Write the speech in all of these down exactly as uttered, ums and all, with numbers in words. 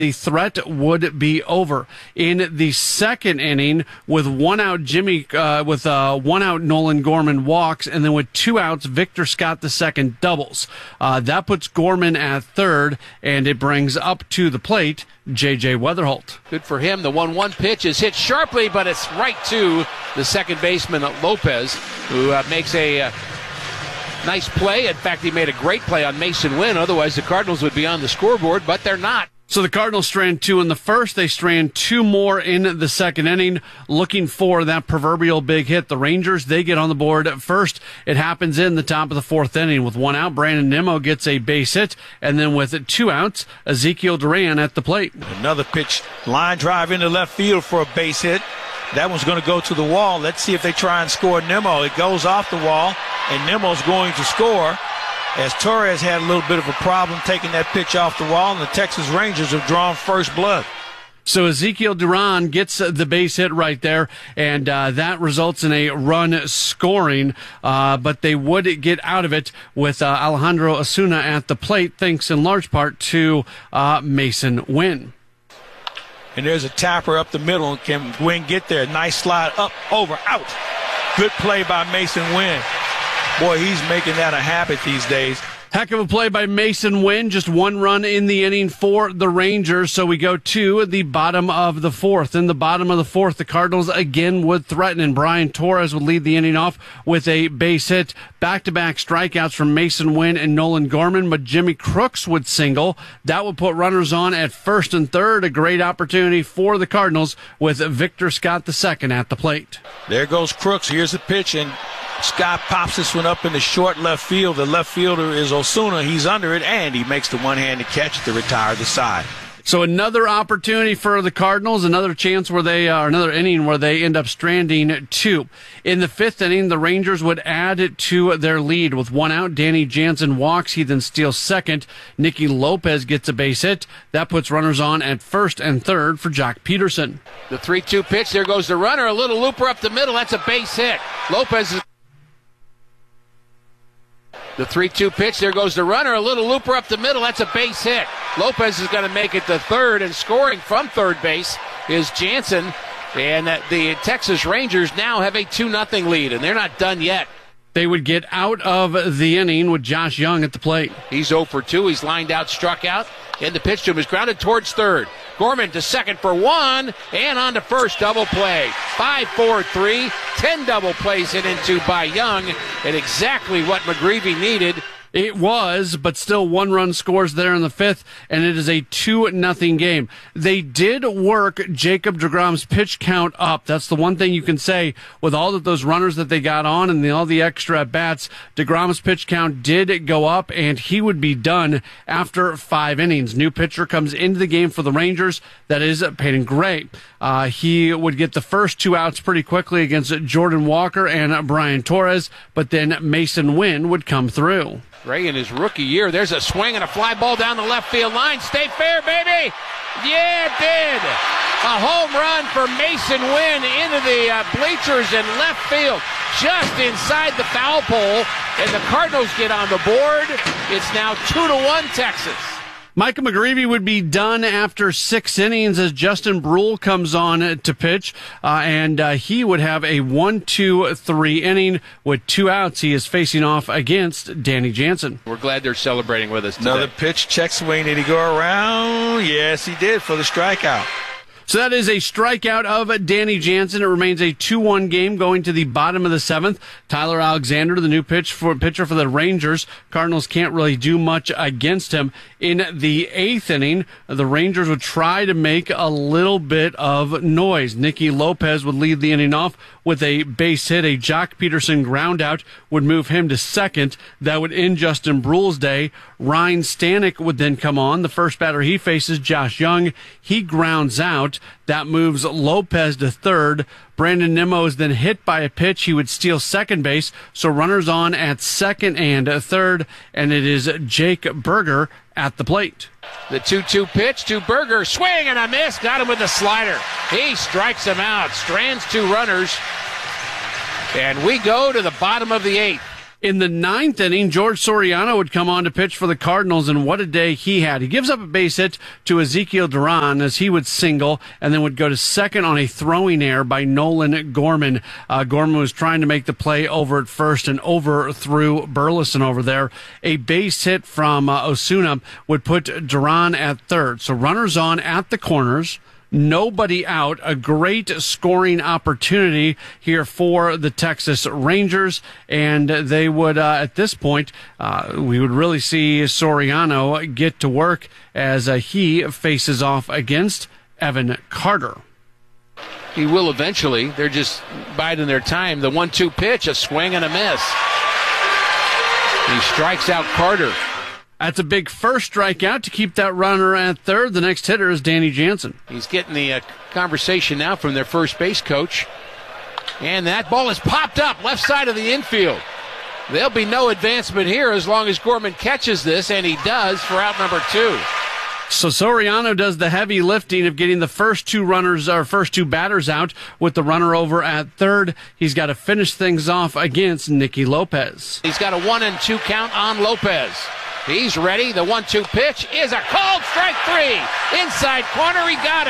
the threat would be over. In the second inning, with one out, Jimmy, uh, with uh, one out, Nolan Gorman walks, and then with two outs, Victor Scott the second doubles. Uh, that puts Gorman at third, and it brings up to the plate J J Weatherholt. Good for him. The one one pitch is hit sharply, but it's right to the second baseman, Lopez, who uh, makes a uh, nice play. In fact, he made a great play on Mason Wynn. Otherwise, the Cardinals would be on the scoreboard, but they're not. So the Cardinals strand two in the first. They strand two more in the second inning, looking for that proverbial big hit. The Rangers, they get on the board first. It happens in the top of the fourth inning. With one out, Brandon Nimmo gets a base hit. And then with two outs, Ezekiel Duran at the plate. Another pitch, line drive into left field for a base hit. That one's going to go to the wall. Let's see if they try and score Nimmo. It goes off the wall, and Nimmo's going to score, as Torres had a little bit of a problem taking that pitch off the wall, and the Texas Rangers have drawn first blood. So Ezekiel Duran gets the base hit right there, and uh, that results in a run scoring, uh, but they would get out of it with uh, Alejandro Osuna at the plate, thanks in large part to uh, Mason Wynn. And there's a tapper up the middle. Can Wynn get there? Nice slide up, over, out. Good play by Mason Wynn. Boy, he's making that a habit these days. Heck of a play by Mason Wynn. Just one run in the inning for the Rangers. So we go to the bottom of the fourth. In the bottom of the fourth, the Cardinals again would threaten, and Brian Torres would lead the inning off with a base hit. Back-to-back strikeouts from Mason Wynn and Nolan Gorman, but Jimmy Crooks would single. That would put runners on at first and third. A great opportunity for the Cardinals with Victor Scott the second at the plate. There goes Crooks. Here's the pitch, and Scott pops this one up in the short left field. The left fielder is Osuna. He's under it, and he makes the one-handed catch to retire the side. So another opportunity for the Cardinals, another chance where they are, another inning where they end up stranding two. In the fifth inning, the Rangers would add to their lead with one out. Danny Jansen walks. He then steals second. Nicky Lopez gets a base hit. That puts runners on at first and third for Jock Peterson. The three two pitch. There goes the runner. A little looper up the middle. That's a base hit. Lopez is The three two pitch, there goes the runner, a little looper up the middle, that's a base hit. Lopez is going to make it to third, and scoring from third base is Jansen. And the Texas Rangers now have a two nothing lead, and they're not done yet. They would get out of the inning with Josh Young at the plate. He's zero for two. He's lined out, struck out, and the pitch to him is grounded towards third. Gorman to second for one, and on to first, double play. five four three, ten double plays hit into by Young, and exactly what McGreevy needed. It was, but still one run scores there in the fifth, and it is a two nothing game. They did work Jacob deGrom's pitch count up. That's the one thing you can say with all of those runners that they got on and the, all the extra at-bats. DeGrom's pitch count did go up, and he would be done after five innings. New pitcher comes into the game for the Rangers. That is Peyton Gray. Uh, he would get the first two outs pretty quickly against Jordan Walker and Brian Torres, but then Mason Wynn would come through. Gray in his rookie year, there's a swing and a fly ball down the left field line. Stay fair, baby! Yeah, it did! A home run for Mason Wynn into the uh, bleachers in left field, just inside the foul pole, and the Cardinals get on the board. It's now two to one Texas. Micah McGreevy would be done after six innings as Justin Brule comes on to pitch, uh, and uh, he would have a one two three inning with two outs. He is facing off against Danny Jansen. We're glad they're celebrating with us today. Another pitch, check swing. Did he go around? Yes, he did for the strikeout. So that is a strikeout of Danny Jansen. It remains a two one game going to the bottom of the seventh. Tyler Alexander, the new pitch for, pitcher for the Rangers. Cardinals can't really do much against him. In the eighth inning, the Rangers would try to make a little bit of noise. Nicky Lopez would lead the inning off with a base hit. A Jock Peterson ground out would move him to second. That would end Justin Brule's day. Ryan Stanek would then come on. The first batter he faces, Josh Young. He grounds out. That moves Lopez to third. Brandon Nimmo is then hit by a pitch. He would steal second base. So runners on at second and third. And it is Jake Burger at the plate. The two two pitch to Burger. Swing and a miss. Got him with the slider. He strikes him out. Strands two runners. And we go to the bottom of the eighth. In the ninth inning, George Soriano would come on to pitch for the Cardinals, and what a day he had. He gives up a base hit to Ezekiel Duran as he would single and then would go to second on a throwing error by Nolan Gorman. Uh, Gorman was trying to make the play over at first and overthrew Burleson over there. A base hit from uh, Osuna would put Duran at third. So runners on at the corners. Nobody out. A great scoring opportunity here for the Texas Rangers, and they would, uh, at this point, uh, we would really see Soriano get to work as uh, he faces off against Evan Carter. He will eventually. They're just biding their time. The one two pitch, a swing and a miss. He strikes out Carter. That's a big first strikeout to keep that runner at third. The next hitter is Danny Jansen. He's getting the uh, conversation now from their first base coach. And that ball is popped up left side of the infield. There'll be no advancement here as long as Gorman catches this, and he does for out number two. So Soriano does the heavy lifting of getting the first two runners, or first two batters out with the runner over at third. He's got to finish things off against Nicky Lopez. He's got a one and two count on Lopez. He's ready. The one two pitch is a called strike three. Inside corner, he got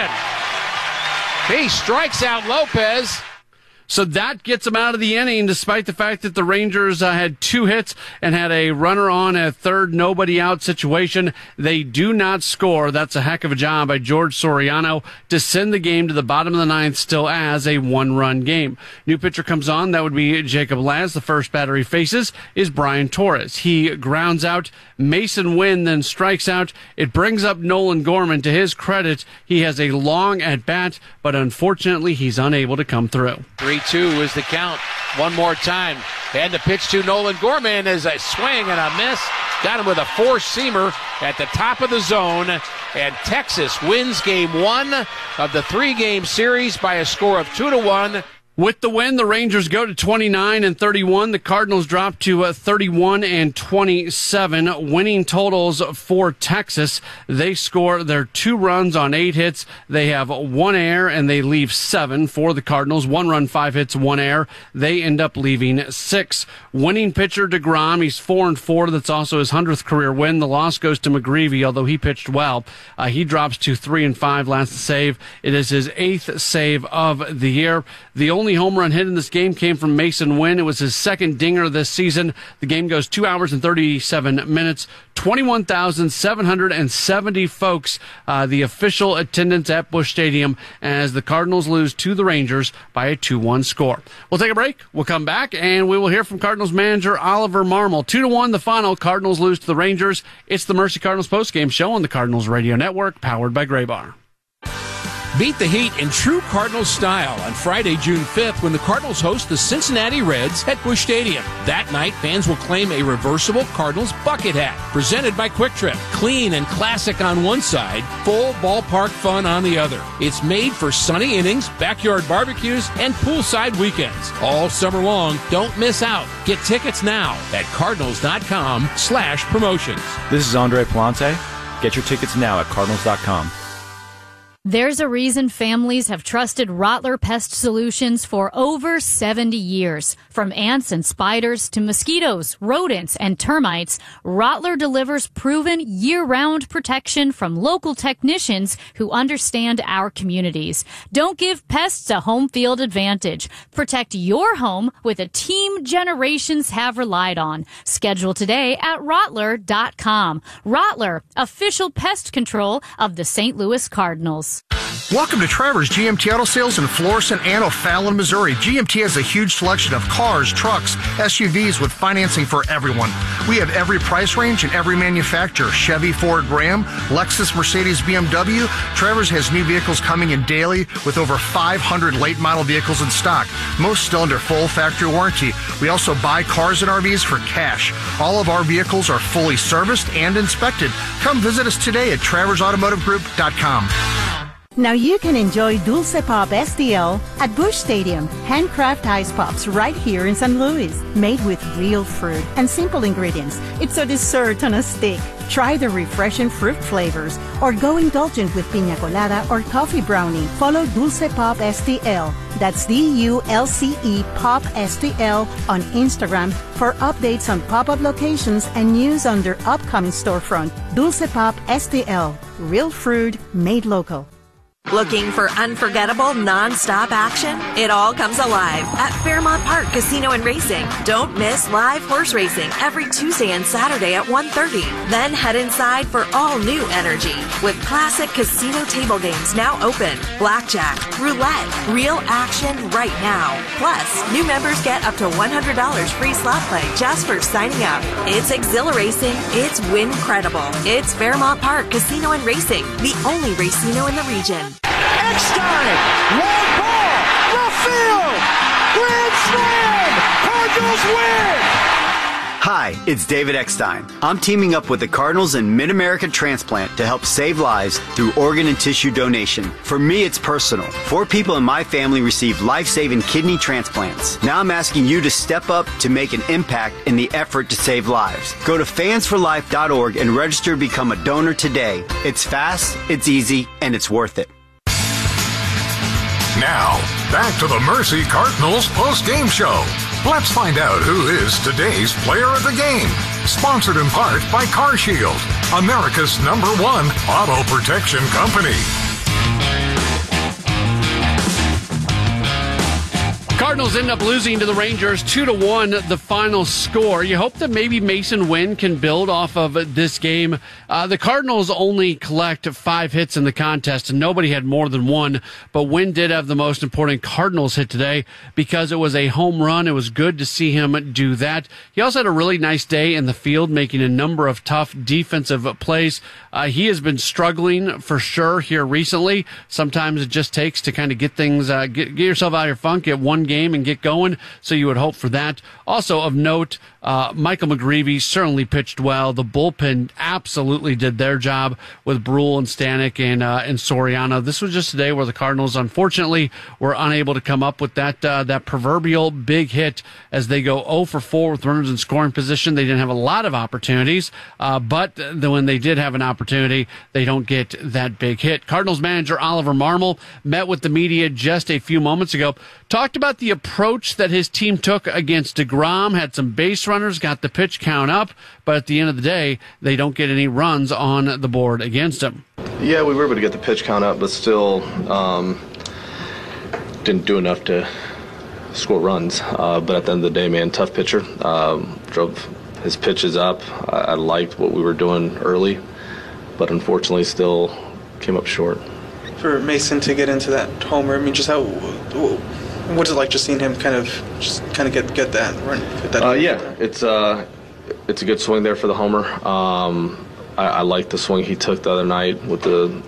it. He strikes out Lopez. So that gets him out of the inning, despite the fact that the Rangers uh, had two hits and had a runner on at third, nobody out situation. They do not score. That's a heck of a job by George Soriano to send the game to the bottom of the ninth still as a one-run game. New pitcher comes on. That would be Jacob Laz. The first batter he faces is Brian Torres. He grounds out. Mason Wynn then strikes out. It brings up Nolan Gorman. To his credit, he has a long at-bat, but unfortunately he's unable to come through. three two is the count. One more time. And the pitch to Nolan Gorman is a swing and a miss. Got him with a four-seamer at the top of the zone. And Texas wins game one of the three-game series by a score of two to one. With the win, the Rangers go to twenty-nine and thirty-one. The Cardinals drop to uh, thirty-one and twenty-seven. Winning totals for Texas. They score their two runs on eight hits. They have one error and they leave seven for the Cardinals. One run, five hits, one error. They end up leaving six. Winning pitcher DeGrom. He's four and four. That's also his hundredth career win. The loss goes to McGreevy, although he pitched well. Uh, he drops to three and five. Last save. It is his eighth save of the year. The only home run hit in this game came from Mason Wynn. It was his second dinger this season. The game goes two hours and thirty-seven minutes. twenty-one thousand seven hundred seventy folks, uh, the official attendance at Busch Stadium, as the Cardinals lose to the Rangers by a two one score. We'll take a break. We'll come back, and we will hear from Cardinals manager Oliver Marmol. two to one the final. Cardinals lose to the Rangers. It's the Mercy Cardinals postgame show on the Cardinals Radio Network, powered by Graybar. Beat the heat in true Cardinals style on Friday, June fifth, when the Cardinals host the Cincinnati Reds at Busch Stadium. That night, fans will claim a reversible Cardinals bucket hat, presented by Quick Trip. Clean and classic on one side, full ballpark fun on the other. It's made for sunny innings, backyard barbecues, and poolside weekends. All summer long, don't miss out. Get tickets now at cardinals.com slash promotions. This is Andre Palante. Get your tickets now at cardinals dot com. There's a reason families have trusted Rottler Pest Solutions for over seventy years. From ants and spiders to mosquitoes, rodents, and termites, Rottler delivers proven year-round protection from local technicians who understand our communities. Don't give pests a home field advantage. Protect your home with a team generations have relied on. Schedule today at rottler dot com. Rottler, official pest control of the Saint Louis Cardinals. Welcome to Trevor's G M T Auto Sales in Florissant and O'Fallon, Missouri. G M T has a huge selection of cars, trucks, S U Vs with financing for everyone. We have every price range and every manufacturer. Chevy, Ford, Ram, Lexus, Mercedes, B M W. Trevor's has new vehicles coming in daily with over five hundred late model vehicles in stock, most still under full factory warranty. We also buy cars and R Vs for cash. All of our vehicles are fully serviced and inspected. Come visit us today at travers automotive group dot com. Now you can enjoy Dulce Pop S T L at Busch Stadium. Handcraft ice pops right here in Saint Louis. Made with real fruit and simple ingredients. It's a dessert on a stick. Try the refreshing fruit flavors or go indulgent with piña colada or coffee brownie. Follow Dulce Pop S T L. That's D U L C E Pop S T L on Instagram for updates on pop-up locations and news on their upcoming storefront. Dulce Pop S T L. Real fruit made local. Looking for unforgettable, non-stop action? It all comes alive at Fairmont Park Casino and Racing. Don't miss live horse racing every Tuesday and Saturday at one thirty. Then head inside for all new energy with classic casino table games now open. Blackjack, roulette, real action right now. Plus, new members get up to one hundred dollars free slot play just for signing up. It's exhilarating. It's win-credible. It's Fairmont Park Casino and Racing, the only racino in the region. Eckstein, long ball, left field, grand slam, Cardinals win! Hi, it's David Eckstein. I'm teaming up with the Cardinals and Mid-America Transplant to help save lives through organ and tissue donation. For me, it's personal. Four people in my family received life-saving kidney transplants. Now I'm asking you to step up to make an impact in the effort to save lives. Go to fans for life dot org and register to become a donor today. It's fast, it's easy, and it's worth it. Now, back to the Mercy Cardinals post-game show. Let's find out who is today's player of the game. Sponsored in part by CarShield, America's number one auto protection company. Cardinals end up losing to the Rangers two to one, the final score. You hope that maybe Mason Wynn can build off of this game. Uh, the Cardinals only collect five hits in the contest, and nobody had more than one. But Wynn did have the most important Cardinals hit today because it was a home run. It was good to see him do that. He also had a really nice day in the field, making a number of tough defensive plays. Uh, he has been struggling for sure here recently. Sometimes it just takes to kind of get things, uh, get, get yourself out of your funk, get one game and get going, so you would hope for that. Also of note, uh, Michael McGreevy certainly pitched well. The bullpen absolutely did their job with Brule and Stanek and, uh, and Soriano. This was just a day where the Cardinals, unfortunately, were unable to come up with that, uh, that proverbial big hit as they go oh for four with runners in scoring position. They didn't have a lot of opportunities, uh, but the, when they did have an opportunity, they don't get that big hit. Cardinals manager Oliver Marmol met with the media just a few moments ago, talked about the approach that his team took against DeGrom, had some base runners, got the pitch count up, but at the end of the day, they don't get any runs on the board against him. Yeah, we were able to get the pitch count up, but still um, didn't do enough to score runs. Uh, but at the end of the day, man, tough pitcher. Um, drove his pitches up. I, I liked what we were doing early, but unfortunately still came up short. For Mason to get into that homer, I mean, just how... What's it like just seeing him kind of just kind of get get that? Get that uh, yeah, it's uh, it's a good swing there for the homer. Um, I, I like the swing he took the other night with the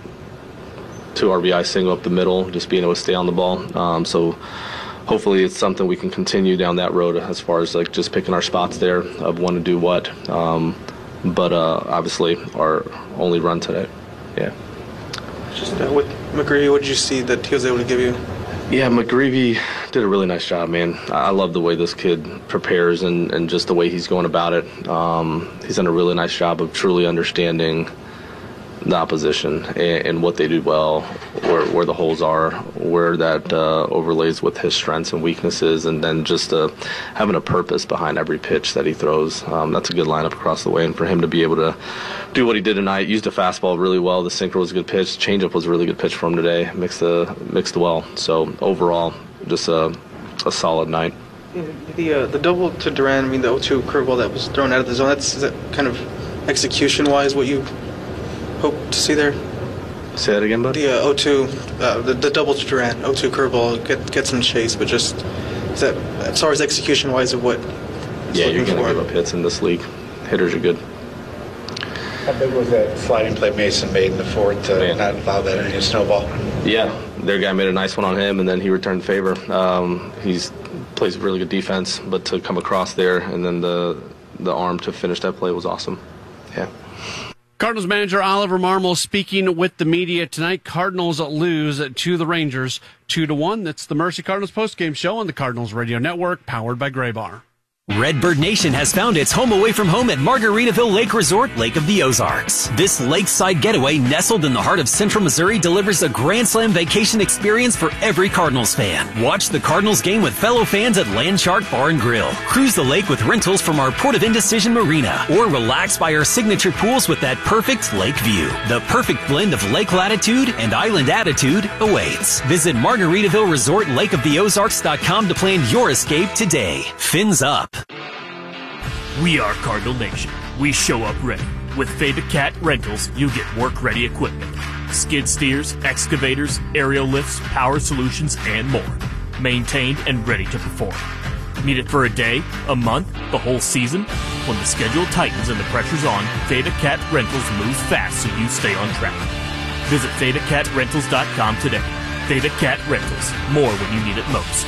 two R B I single up the middle, just being able to stay on the ball. Um, so hopefully it's something we can continue down that road as far as like just picking our spots there of when to do what. Um, but uh, obviously our only run today. Yeah. Just uh, with McGreevy, what did you see that he was able to give you? Yeah, McGreevy did a really nice job, man. I love the way this kid prepares and, and just the way he's going about it. Um, he's done a really nice job of truly understanding the opposition and, and what they do well, where, where the holes are, where that uh, overlays with his strengths and weaknesses, and then just uh, having a purpose behind every pitch that he throws. Um, that's a good lineup across the way, and for him to be able to do what he did tonight, used the fastball really well. The sinker was a good pitch. Changeup was a really good pitch for him today. Mixed the mixed well. So overall, just a, a solid night. The uh, the double to Duran, I mean the oh two curveball that was thrown out of the zone. That's is that kind of execution wise what you hope to see there? Say that again, bud. The uh, oh two, uh, the, the double to Duran, oh two curveball, get get some chase, but just is that as far as execution wise of what? Yeah, you're gonna give up hits in this league. Hitters are good. How big was that sliding play Mason made in the fourth to Man. not allow that in his snowball? Yeah, their guy made a nice one on him, and then he returned the favor. Um, he's plays really good defense, but to come across there and then the the arm to finish that play was awesome. Yeah. Cardinals manager Oliver Marmol speaking with the media tonight. Cardinals lose to the Rangers two to one. That's the Mercy Cardinals postgame show on the Cardinals Radio Network, powered by Gray Bar. Redbird Nation has found its home away from home at Margaritaville Lake Resort, Lake of the Ozarks. This lakeside getaway, nestled in the heart of central Missouri, delivers a Grand Slam vacation experience for every Cardinals fan. Watch the Cardinals game with fellow fans at Landshark Bar and Grill. Cruise the lake with rentals from our Port of Indecision Marina, or relax by our signature pools with that perfect lake view. The perfect blend of lake latitude and island attitude awaits. Visit Margaritaville Resort Lake of the Ozarks dot com to plan your escape today. Fins up. We are Cardinal Nation. We show up ready. With Theta Cat Rentals, you get work-ready equipment. Skid steers, excavators, aerial lifts, power solutions, and more. Maintained and ready to perform. Need it for a day, a month, the whole season? When the schedule tightens and the pressure's on, Theta Cat Rentals moves fast so you stay on track. Visit Theta Cat Rentals dot com today. Theta Cat Rentals. More when you need it most.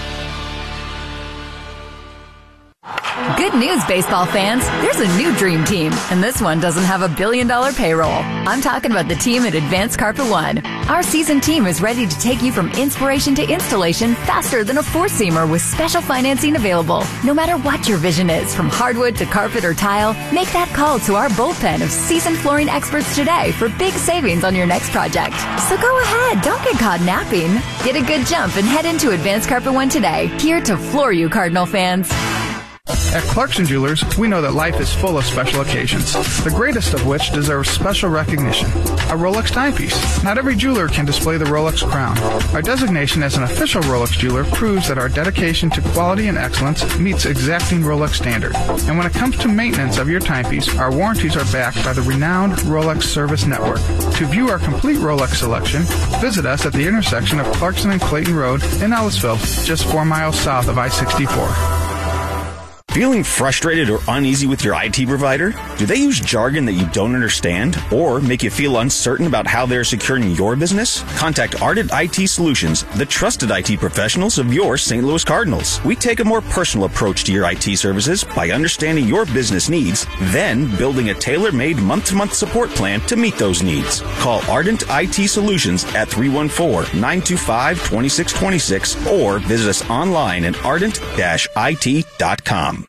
Good news, baseball fans. There's a new dream team, and this one doesn't have a billion-dollar payroll. I'm talking about the team at Advanced Carpet One. Our seasoned team is ready to take you from inspiration to installation faster than a four-seamer with special financing available. No matter what your vision is, from hardwood to carpet or tile, make that call to our bullpen of seasoned flooring experts today for big savings on your next project. So go ahead, don't get caught napping. Get a good jump and head into Advanced Carpet One today, here to floor you Cardinal fans. At Clarkson Jewelers, we know that life is full of special occasions, the greatest of which deserves special recognition. A Rolex timepiece. Not every jeweler can display the Rolex crown. Our designation as an official Rolex jeweler proves that our dedication to quality and excellence meets exacting Rolex standard. And when it comes to maintenance of your timepiece, our warranties are backed by the renowned Rolex Service Network. To view our complete Rolex selection, visit us at the intersection of Clarkson and Clayton Road in Ellisville, just four miles south of I sixty-four. Feeling frustrated or uneasy with your I T provider? Do they use jargon that you don't understand or make you feel uncertain about how they're securing your business? Contact Ardent I T Solutions, the trusted I T professionals of your Saint Louis Cardinals. We take a more personal approach to your I T services by understanding your business needs, then building a tailor-made month-to-month support plan to meet those needs. Call Ardent I T Solutions at three one four, nine two five, two six two six or visit us online at ardent dash I T dot com.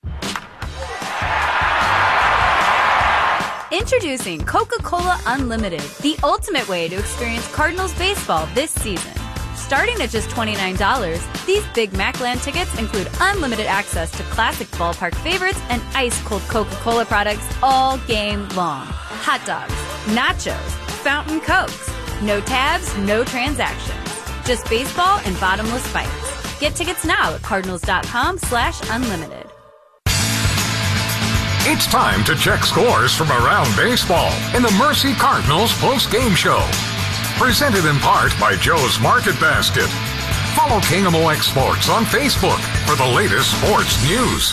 Introducing Coca-Cola Unlimited, the ultimate way to experience Cardinals baseball this season. Starting at just twenty-nine dollars, these Big Macland tickets include unlimited access to classic ballpark favorites and ice-cold Coca-Cola products all game long. Hot dogs, nachos, fountain cokes. No tabs, no transactions. Just baseball and bottomless fights. Get tickets now at cardinals.com slash unlimited. It's time to check scores from around baseball in the Mercy Cardinals post-game show. Presented in part by Joe's Market Basket. Follow K M O X Sports on Facebook for the latest sports news.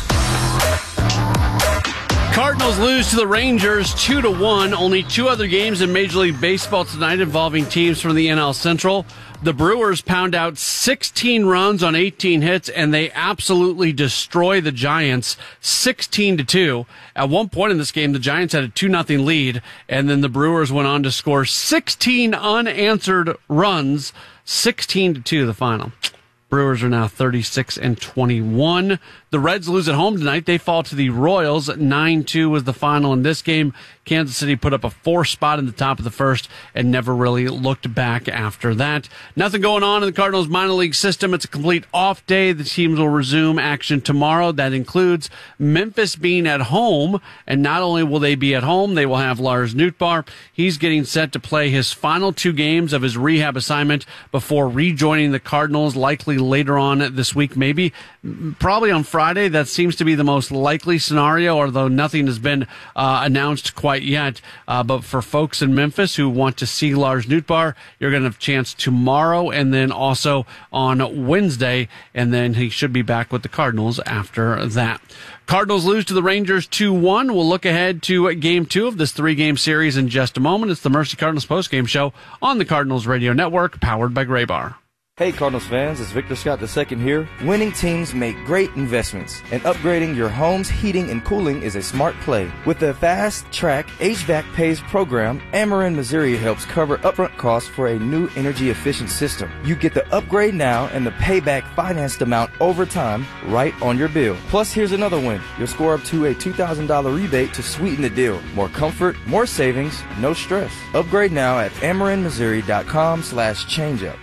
Cardinals lose to the Rangers two to one. Only two other games in Major League Baseball tonight involving teams from the N L Central. The Brewers pound out sixteen runs on eighteen hits, and they absolutely destroy the Giants sixteen to two. At one point in this game, the Giants had a two nothing lead, and then the Brewers went on to score sixteen unanswered runs, sixteen to two the final. Brewers are now thirty-six and twenty-one. The Reds lose at home tonight. They fall to the Royals. nine two was the final in this game. Kansas City put up a four spot in the top of the first and never really looked back after that. Nothing going on in the Cardinals minor league system. It's a complete off day. The teams will resume action tomorrow. That includes Memphis being at home. And not only will they be at home, they will have Lars Nootbaar. He's getting set to play his final two games of his rehab assignment before rejoining the Cardinals, likely later on this week, maybe probably on Friday. That seems to be the most likely scenario, although nothing has been uh, announced quite yet. Uh, but for folks in Memphis who want to see Lars Nootbaar, you're going to have a chance tomorrow and then also on Wednesday, and then he should be back with the Cardinals after that. Cardinals lose to the Rangers two one. We'll look ahead to game two of this three-game series in just a moment. It's the Mercy Cardinals postgame show on the Cardinals Radio Network, powered by Gray Bar. Hey Cardinals fans, it's Victor Scott the second here. Winning teams make great investments, and upgrading your home's heating and cooling is a smart play. With the Fast Track H V A C Pays program, Ameren Missouri helps cover upfront costs for a new energy-efficient system. You get the upgrade now and the payback financed amount over time right on your bill. Plus, here's another win. You'll score up to a two thousand dollars rebate to sweeten the deal. More comfort, more savings, no stress. Upgrade now at amerenmissouri.com slash changeup.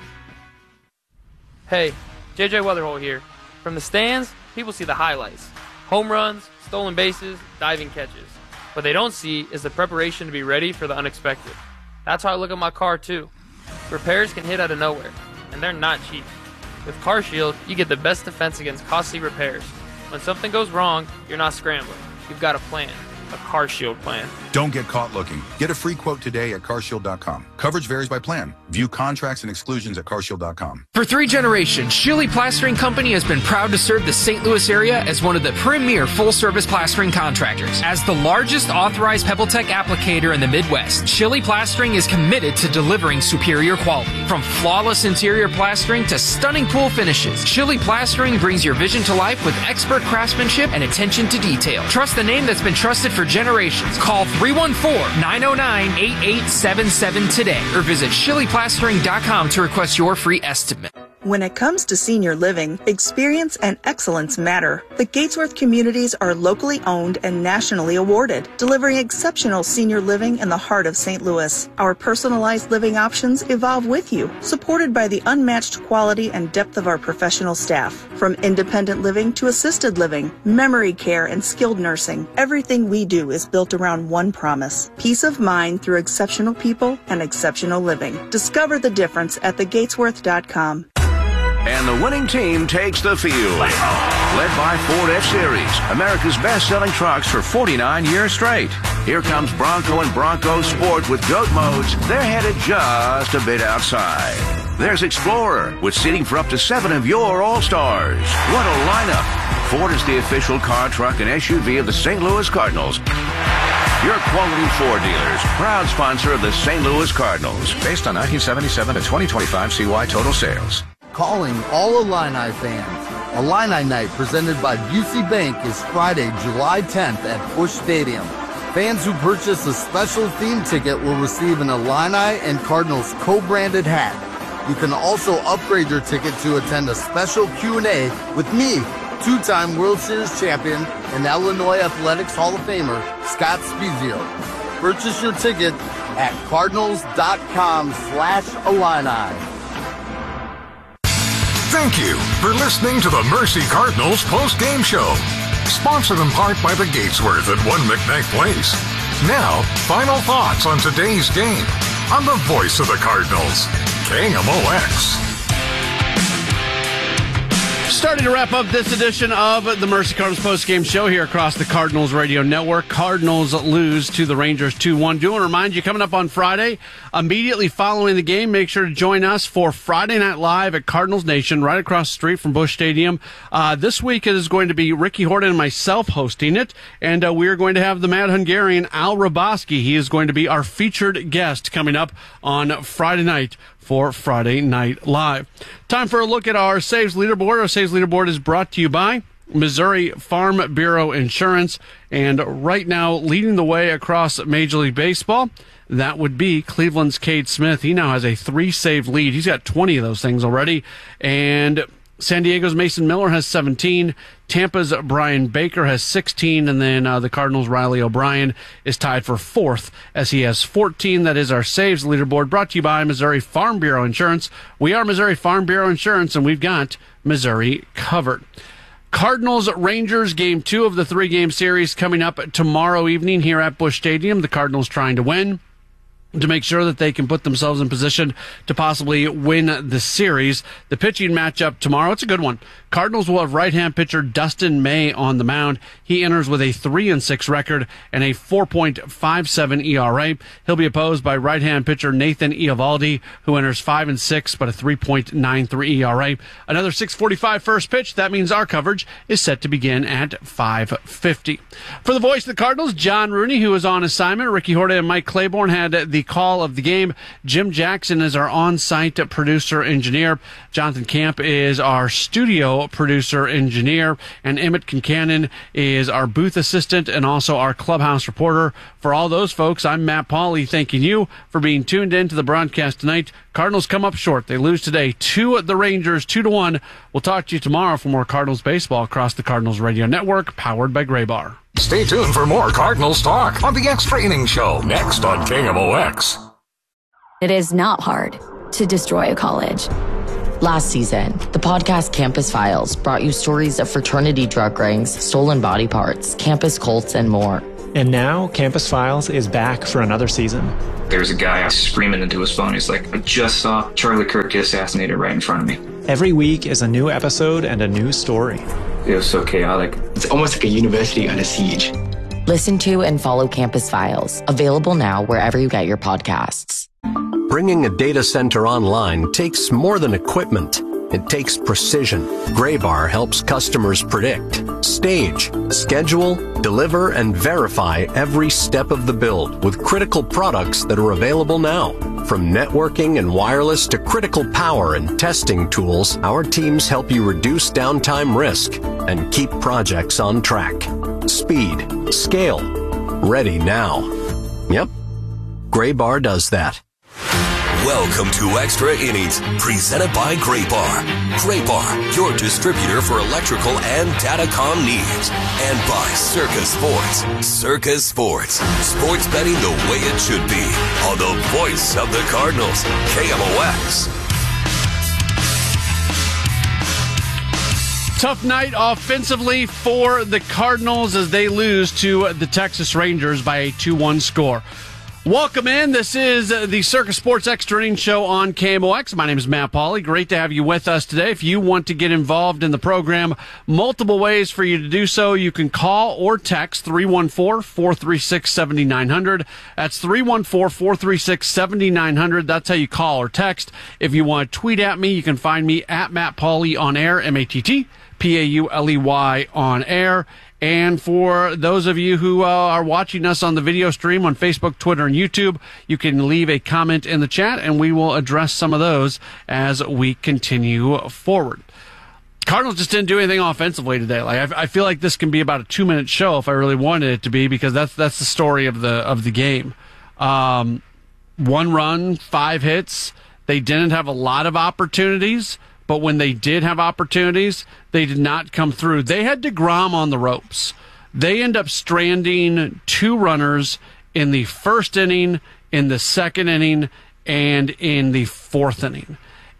Hey, J J Weatherholt here. From the stands, people see the highlights. Home runs, stolen bases, diving catches. What they don't see is the preparation to be ready for the unexpected. That's how I look at my car too. Repairs can hit out of nowhere, and they're not cheap. With CarShield, you get the best defense against costly repairs. When something goes wrong, you're not scrambling. You've got a plan. A CarShield plan. Don't get caught looking. Get a free quote today at car shield dot com. Coverage varies by plan. View contracts and exclusions at car shield dot com. For three generations, Shilly Plastering Company has been proud to serve the Saint Louis area as one of the premier full-service plastering contractors. As the largest authorized PebbleTech applicator in the Midwest, Shilly Plastering is committed to delivering superior quality. From flawless interior plastering to stunning pool finishes, Shilly Plastering brings your vision to life with expert craftsmanship and attention to detail. Trust the name that's been trusted for generations. Call three one four, nine oh nine, eight eight seven seven today or visit shilly plastering dot com to request your free estimate. When it comes to senior living, experience and excellence matter. The Gatesworth communities are locally owned and nationally awarded, delivering exceptional senior living in the heart of Saint Louis. Our personalized living options evolve with you, supported by the unmatched quality and depth of our professional staff. From independent living to assisted living, memory care, and skilled nursing, everything we do is built around one promise: peace of mind through exceptional people and exceptional living. Discover the difference at the gatesworth dot com. And the winning team takes the field. Led by Ford F-Series, America's best-selling trucks for forty-nine years straight. Here comes Bronco and Bronco Sport with GOAT modes. They're headed just a bit outside. There's Explorer with seating for up to seven of your All-Stars. What a lineup. Ford is the official car, truck, and S U V of the Saint Louis Cardinals. Your quality Ford dealers, proud sponsor of the Saint Louis Cardinals. Based on nineteen seventy-seven to twenty twenty-five C Y total sales. Calling all Illini fans. Illini Night presented by Busey Bank is Friday, July tenth at Busch Stadium. Fans who purchase a special theme ticket will receive an Illini and Cardinals co-branded hat. You can also upgrade your ticket to attend a special Q and A with me, two-time World Series champion and Illinois Athletics Hall of Famer Scott Spezio. Purchase your ticket at cardinals.com slash Illini. Thank you for listening to the Mercy Cardinals post-game show. Sponsored in part by the Gatesworth at One McKnight Place. Now, final thoughts on today's game on the voice of the Cardinals, K M O X. Starting to wrap up this edition of the Mercy Cardinals post-game show here across the Cardinals Radio Network. Cardinals lose to the Rangers two one. Do want to remind you, coming up on Friday, immediately following the game, make sure to join us for Friday Night Live at Cardinals Nation, right across the street from Busch Stadium. Uh, this week it is going to be Ricky Horton and myself hosting it, and uh, we are going to have the Mad Hungarian, Al Raboski. He is going to be our featured guest coming up on Friday night for Friday Night Live. Time for a look at our Saves Leaderboard. Our Saves Leaderboard is brought to you by Missouri Farm Bureau Insurance. And right now, leading the way across Major League Baseball, that would be Cleveland's Cade Smith. He now has a three-save lead. He's got twenty of those things already. And San Diego's Mason Miller has seventeen. Tampa's Brian Baker has sixteen. And then uh, the Cardinals' Riley O'Brien is tied for fourth as he has fourteen. That is our Saves Leaderboard, brought to you by Missouri Farm Bureau Insurance. We are Missouri Farm Bureau Insurance, and we've got Missouri covered. Cardinals Rangers game two of the three-game series coming up tomorrow evening here at Busch Stadium. The Cardinals trying to win to make sure that they can put themselves in position to possibly win the series. The pitching matchup tomorrow, it's a good one. Cardinals will have right-hand pitcher Dustin May on the mound. He enters with a three and six record and a four point five seven E R A. He'll be opposed by right-hand pitcher Nathan Eovaldi, who enters five and six but a three point nine three E R A. Another six forty-five first pitch. That means our coverage is set to begin at five fifty. For the voice of the Cardinals, John Rooney, who is on assignment. Ricky Horta and Mike Claiborne had the call of the game. Jim Jackson is our on-site producer engineer. Jonathan Camp is our studio producer engineer, and Emmett Kincannon is our booth assistant and also our clubhouse reporter. For all those folks, I'm Matt Pauley, thanking you for being tuned in to the broadcast tonight. Cardinals come up short. They lose today to the Rangers, two to one. We'll talk to you tomorrow for more Cardinals baseball across the Cardinals Radio Network, powered by Gray Bar. Stay tuned for more Cardinals talk on the Extra Innings Show next on K M O X. It is not hard to destroy a college. Last season, the podcast Campus Files brought you stories of fraternity drug rings, stolen body parts, campus cults, and more. And now, Campus Files is back for another season. There's a guy screaming into his phone. He's like, I just saw Charlie Kirk get assassinated right in front of me. Every week is a new episode and a new story. It was so chaotic. It's almost like a university under siege. Listen to and follow Campus Files, available now wherever you get your podcasts. Bringing a data center online takes more than equipment. It takes precision. Graybar helps customers predict, stage, schedule, deliver, and verify every step of the build with critical products that are available now. From networking and wireless to critical power and testing tools, our teams help you reduce downtime risk and keep projects on track. Speed, scale, ready now. Yep, Graybar does that. Welcome to Extra Innings, presented by Gray Bar. Gray Bar, your distributor for electrical and datacom needs. And by Circa Sports. Circa Sports. Sports betting the way it should be. On the voice of the Cardinals, K M O X. Tough night offensively for the Cardinals as they lose to the Texas Rangers by a two one score. Welcome in. This is the Circa Sports Extra Innings Show on K M O X. My name is Matt Pauley. Great to have you with us today. If you want to get involved in the program, multiple ways for you to do so. You can call or text three one four, four three six, seven nine zero zero. That's three one four, four three six, seven nine zero zero. That's how you call or text. If you want to tweet at me, you can find me at Matt Pauley on air, M A T T P A U L E Y on air. And for those of you who uh, are watching us on the video stream on Facebook, Twitter, and YouTube, you can leave a comment in the chat, and we will address some of those as we continue forward. Cardinals just didn't do anything offensively today. Like I, I feel like this can be about a two-minute show if I really wanted it to be, because that's that's the story of the of the game. Um, one run, five hits. They didn't have a lot of opportunities. But when they did have opportunities, they did not come through. They had DeGrom on the ropes. They end up stranding two runners in the first inning, in the second inning, and in the fourth inning.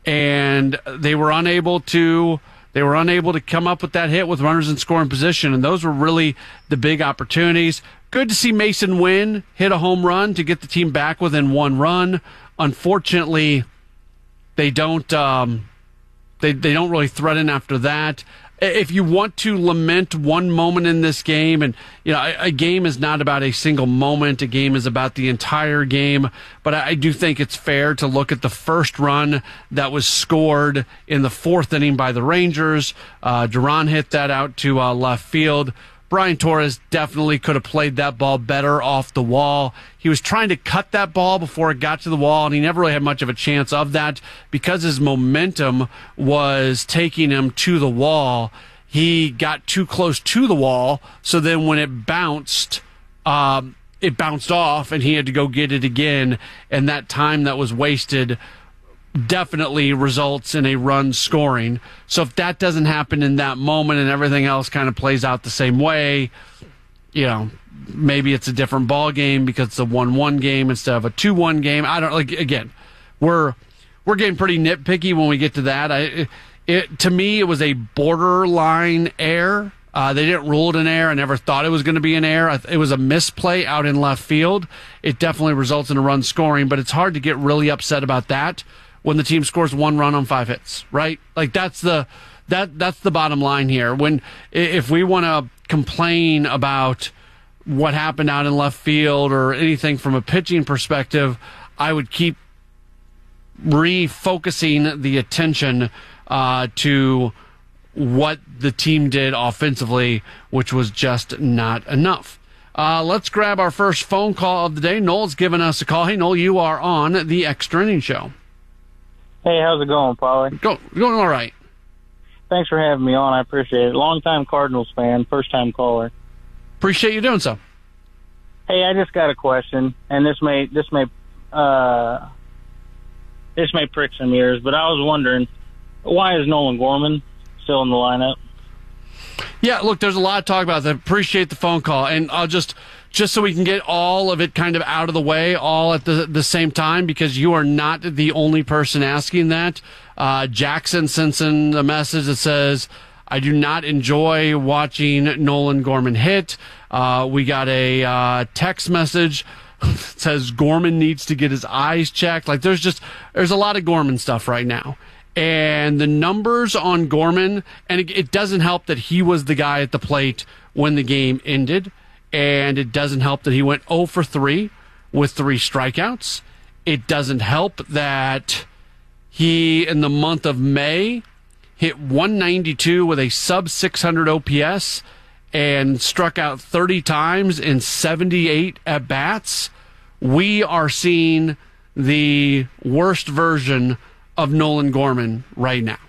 And they were unable to they were unable to come up with that hit with runners in scoring position. And those were really the big opportunities. Good to see Mason Wynn hit a home run to get the team back within one run. Unfortunately, they don't um, They they don't really threaten after that. If you want to lament one moment in this game, and you know, a, a game is not about a single moment. A game is about the entire game. But I, I do think it's fair to look at the first run that was scored in the fourth inning by the Rangers. Uh, Duran hit that out to uh, left field. Brian Torres definitely could have played that ball better off the wall. He was trying to cut that ball before it got to the wall, and he never really had much of a chance of that because his momentum was taking him to the wall. He got too close to the wall, so then when it bounced, um, it bounced off, and he had to go get it again, and that time that was wasted definitely results in a run scoring. So if that doesn't happen in that moment and everything else kind of plays out the same way, you know, maybe it's a different ball game because it's a one one game instead of a two one game. I don't like again, we're we're getting pretty nitpicky when we get to that. I it to me it was a borderline error. Uh, they didn't rule it an error. I never thought it was going to be an error. It was a misplay out in left field. It definitely results in a run scoring, but it's hard to get really upset about that when the team scores one run on five hits, right? Like that's the That that's the bottom line here. When if we want to complain about what happened out in left field or anything from a pitching perspective, I would keep refocusing the attention uh, to what the team did offensively, which was just not enough. Uh, let's grab our first phone call of the day. Noel's giving us a call. Hey, Noel, you are on the Extra Innings Show. Hey, how's it going, Paulie? Go, going all right. Thanks for having me on. I appreciate it. Long-time Cardinals fan, first-time caller. Appreciate you doing so. Hey, I just got a question, and this may this may uh, this may prick some ears, but I was wondering, why is Nolan Gorman still in the lineup? Yeah, look, there's a lot to talk about that. Appreciate the phone call, and I'll just just so we can get all of it kind of out of the way, all at the the same time, because you are not the only person asking that. Uh, Jackson sends in a message that says, I do not enjoy watching Nolan Gorman hit. Uh, we got a uh, text message that says Gorman needs to get his eyes checked. Like, there's just, there's a lot of Gorman stuff right now. And the numbers on Gorman, and it, it doesn't help that he was the guy at the plate when the game ended. And it doesn't help that he went oh for three with three strikeouts. It doesn't help that he, in the month of May, hit one ninety-two with a sub six hundred O P S and struck out thirty times in seventy-eight at-bats. We are seeing the worst version of Nolan Gorman right now.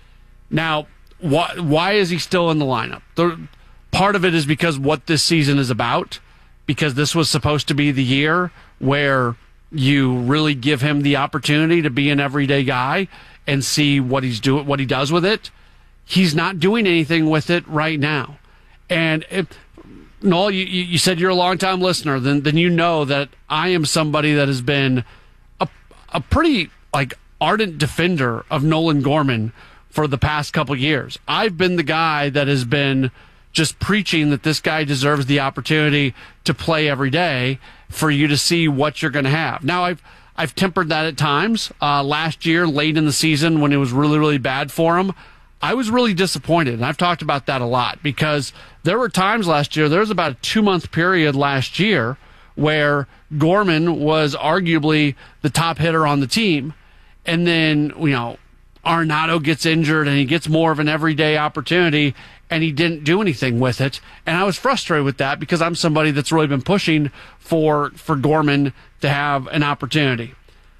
Now, why, why is he still in the lineup? The, part of it is because what this season is about, because this was supposed to be the year where you really give him the opportunity to be an everyday guy and see what he's doing, what he does with it. He's not doing anything with it right now. And if, Noel, you, you said you're a longtime listener, then then you know that I am somebody that has been a a pretty like ardent defender of Nolan Gorman for the past couple years. I've been the guy that has been just preaching that this guy deserves the opportunity to play every day for you to see what you're going to have. Now, I've I've tempered that at times. Uh, last year, late in the season, when it was really, really bad for him, I was really disappointed. And I've talked about that a lot because there were times last year, there was about a two-month period last year where Gorman was arguably the top hitter on the team. And then, you know, Arenado gets injured and he gets more of an everyday opportunity and he didn't do anything with it. And I was frustrated with that because I'm somebody that's really been pushing for for Gorman to have an opportunity.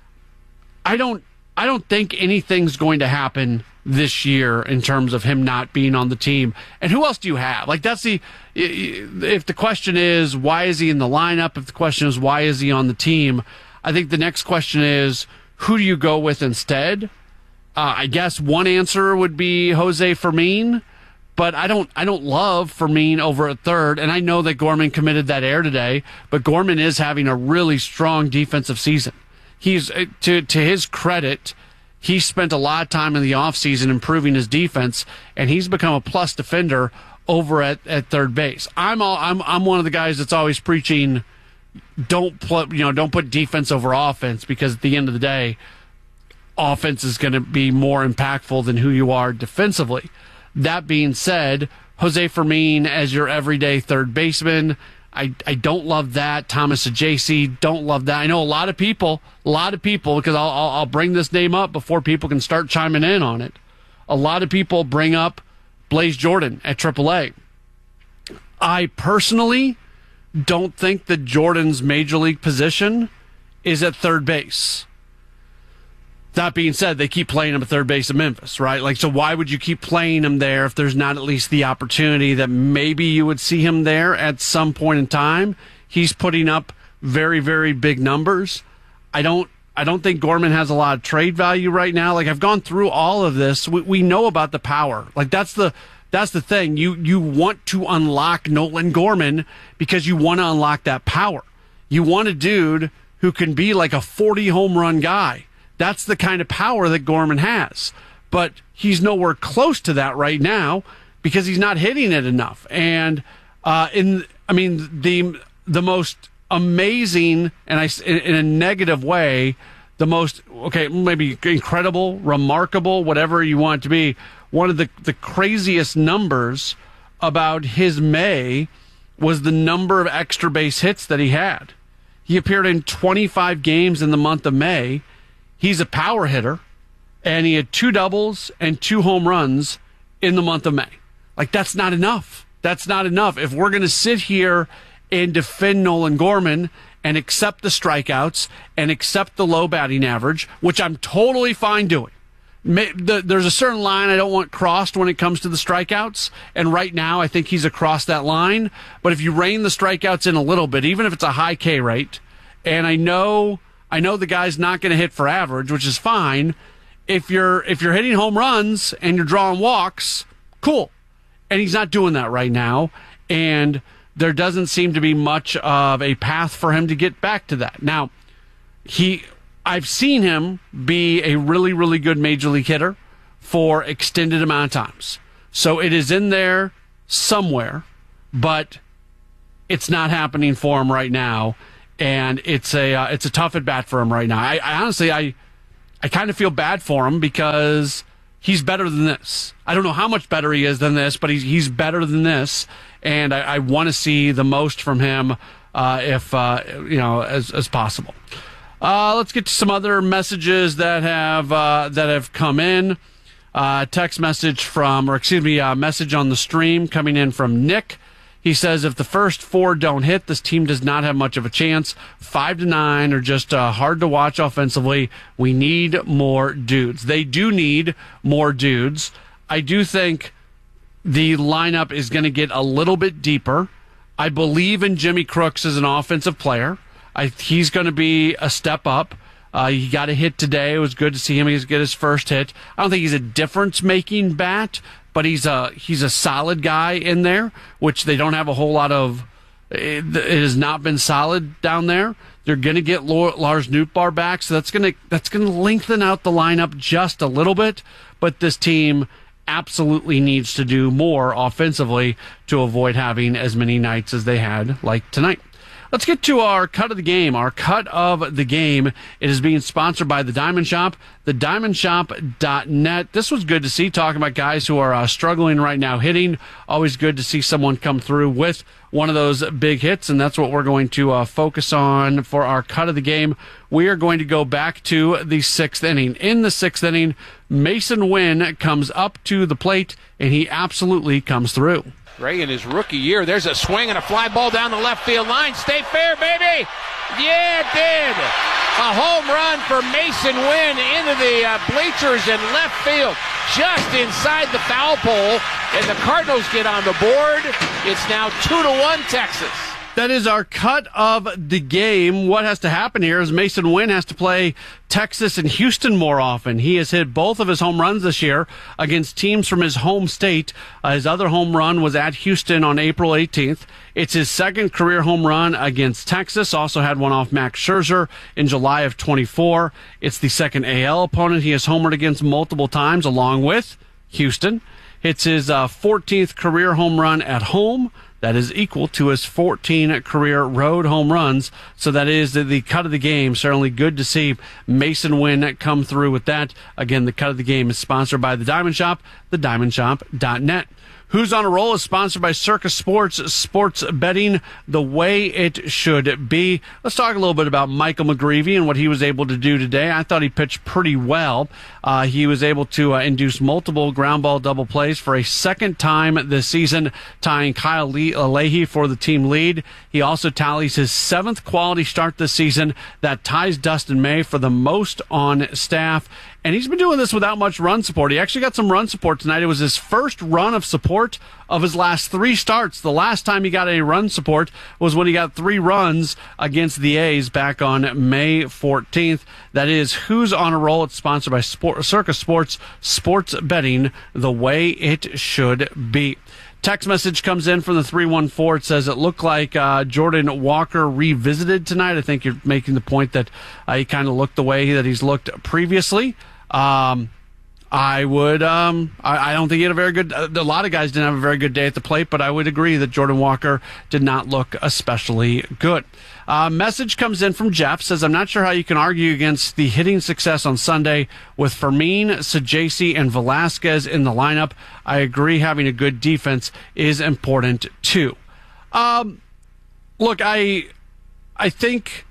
I don't I don't think anything's going to happen this year in terms of him not being on the team. And who else do you have? Like, that's the if the question is why is he in the lineup, if the question is why is he on the team, I think the next question is who do you go with instead? Uh, I guess one answer would be Jose Fermin, but I don't I don't love Fermin over at third, and I know that Gorman committed that error today, but Gorman is having a really strong defensive season. He's to to his credit, he spent a lot of time in the offseason improving his defense, and he's become a plus defender over at, at third base. I'm all I'm I'm one of the guys that's always preaching don't put you know don't put defense over offense, because at the end of the day, offense is going to be more impactful than who you are defensively. That being said, Jose Fermin as your everyday third baseman, I, I don't love that. Thomas Ajayci, don't love that. I know a lot of people, a lot of people, because I'll, I'll, I'll bring this name up before people can start chiming in on it. A lot of people bring up Blaze Jordan at triple A. I personally don't think that Jordan's major league position is at third base. That being said, they keep playing him at third base in Memphis, right? Like, so why would you keep playing him there if there's not at least the opportunity that maybe you would see him there at some point in time? He's putting up very, very big numbers. I don't, I don't think Gorman has a lot of trade value right now. Like, I've gone through all of this. We, we know about the power. Like, that's the, that's the thing. You, you want to unlock Nolan Gorman because you want to unlock that power. You want a dude who can be like a forty home run guy. That's the kind of power that Gorman has. But he's nowhere close to that right now because he's not hitting it enough. And uh, in, I mean, the the most amazing, and I in a negative way, the most, okay, maybe incredible, remarkable, whatever you want it to be, one of the, the craziest numbers about his May was the number of extra base hits that he had. He appeared in twenty-five games in the month of May. He's a power hitter, and he had two doubles and two home runs in the month of May. Like, that's not enough. That's not enough. If we're going to sit here and defend Nolan Gorman and accept the strikeouts and accept the low batting average, which I'm totally fine doing. There's a certain line I don't want crossed when it comes to the strikeouts, and right now I think he's across that line. But if you rein the strikeouts in a little bit, even if it's a high K rate, and I know I know the guy's not going to hit for average, which is fine. If you're if you're hitting home runs and you're drawing walks, cool. And he's not doing that right now, and there doesn't seem to be much of a path for him to get back to that. Now, he. I've seen him be a really, really good major league hitter for extended amount of times. So it is in there somewhere, but it's not happening for him right now, and it's a uh, it's a tough at bat for him right now. I, I honestly, I I kind of feel bad for him because he's better than this. I don't know how much better he is than this, but he's he's better than this, and I, I want to see the most from him uh, if uh, you know as as possible. Uh, let's get to some other messages that have uh, that have come in. Uh, text message from, or excuse me, a message on the stream coming in from Nick. He says, if the first four don't hit, this team does not have much of a chance. Five to nine are just uh, hard to watch offensively. We need more dudes. They do need more dudes. I do think the lineup is going to get a little bit deeper. I believe in Jimmy Crooks as an offensive player. I, he's going to be a step up. Uh, he got a hit today. It was good to see him get his first hit. I don't think he's a difference-making bat, but he's a he's a solid guy in there, which they don't have a whole lot of. It, it has not been solid down there. They're going to get Lars Nootbaar back, so that's going to that's going to lengthen out the lineup just a little bit. But this team absolutely needs to do more offensively to avoid having as many nights as they had like tonight. Let's get to our cut of the game. Our cut of the game. It is being sponsored by The Diamond Shop, the diamond shop dot net. This was good to see, talking about guys who are uh, struggling right now hitting. Always good to see someone come through with one of those big hits, and that's what we're going to uh, focus on for our cut of the game. We are going to go back to the sixth inning. In the sixth inning, Mason Wynn comes up to the plate, and he absolutely comes through. Ray in his rookie year, there's a swing and a fly ball down the left field line. Stay fair, baby. Yeah, it did. A home run for Mason Wynn into the uh, bleachers in left field, just inside the foul pole, and the Cardinals get on the board. It's now two to one Texas. That is our cut of the game. What has to happen here is Mason Wynn has to play Texas and Houston more often. He has hit both of his home runs this year against teams from his home state. Uh, his other home run was at Houston on April eighteenth. It's his second career home run against Texas. Also had one off Max Scherzer in July of twenty-four. It's the second A L opponent he has homered against multiple times, along with Houston. It's his uh, fourteenth career home run at home. That is equal to his fourteen career road home runs. So that is the, the cut of the game. Certainly good to see Mason Wynn come through with that. Again, the cut of the game is sponsored by The Diamond Shop, the diamond shop dot net. Who's on a Roll is sponsored by Circus Sports, sports betting the way it should be. Let's talk a little bit about Michael McGreevy and what he was able to do today. I thought he pitched pretty well. Uh, he was able to uh, induce multiple ground ball double plays for a second time this season, tying Kyle Lee- Leahy for the team lead. He also tallies his seventh quality start this season. That ties Dustin May for the most on staff. And he's been doing this without much run support. He actually got some run support tonight. It was his first run of support of his last three starts. The last time he got a run support was when he got three runs against the A's back on May fourteenth. That is Who's on a Roll. It's sponsored by Sport, Circus Sports, sports betting the way it should be. Text message comes in from the three one four. It says it looked like uh, Jordan Walker revisited tonight. I think you're making the point that uh, he kind of looked the way that he's looked previously. Um, I would. Um, I, I don't think he had a very good. A lot of guys didn't have a very good day at the plate, but I would agree that Jordan Walker did not look especially good. Uh, message comes in from Jeff. Says, I'm not sure how you can argue against the hitting success on Sunday with Fermin, Sajaci, and Velasquez in the lineup. I agree having a good defense is important too. Um, look, I, I think.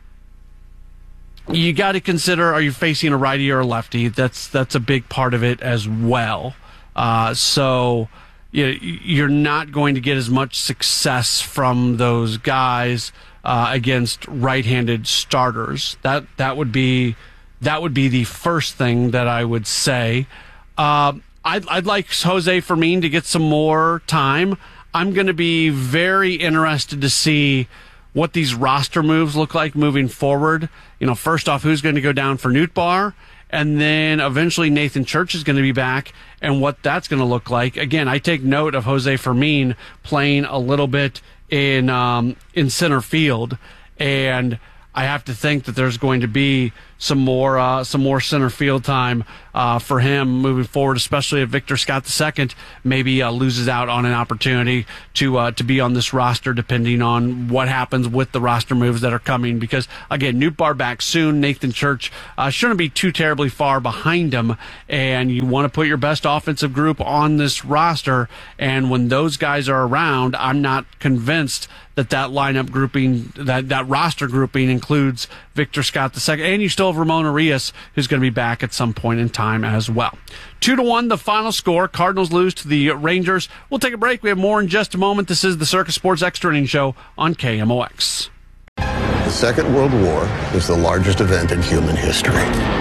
You got to consider, are you facing a righty or a lefty? That's that's a big part of it as well. Uh, so you, you're not going to get as much success from those guys uh, against right-handed starters. That that would be that would be the first thing that I would say. Uh, I'd, I'd like Jose Fermin to get some more time. I'm going to be very interested to see what these roster moves look like moving forward. You know, first off, who's going to go down for Nootbaar, and then eventually Nathan Church is going to be back, and what that's going to look like. Again, I take note of Jose Fermin playing a little bit in um, in center field, and I have to think that there's going to be some more uh, some more center field time uh, for him moving forward, especially if Victor Scott the Second maybe uh, loses out on an opportunity to uh, to be on this roster, depending on what happens with the roster moves that are coming. Because again, Nootbaar back soon, Nathan Church uh, shouldn't be too terribly far behind him, and you want to put your best offensive group on this roster. And when those guys are around, I'm not convinced that that lineup grouping, that, that roster grouping includes Victor Scott the Second, and you still have Ramon Arias, who's going to be back at some point in time as well. Two to one, the final score. Cardinals lose to the Rangers. We'll take a break. We have more in just a moment. This is the Circus Sports Extra Innings Show on K M O X. The Second World War is the largest event in human history.